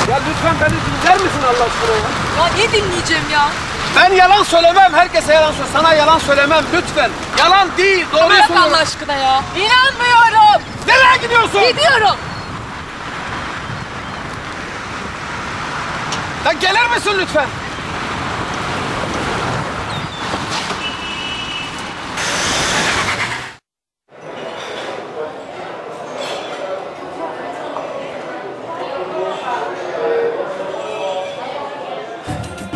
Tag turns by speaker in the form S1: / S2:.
S1: Ya lütfen beni dinler misin Allah aşkına ya?
S2: Ya ne dinleyeceğim ya?
S1: Ben yalan söylemem, herkese yalan söylemem. Sana yalan söylemem lütfen. Yalan değil, doğruyu
S2: Bırak
S1: söylüyorum.
S2: Allah aşkına ya. İnanmıyorum.
S1: Nereye gidiyorsun?
S2: Gidiyorum.
S1: Ya gelir misin lütfen?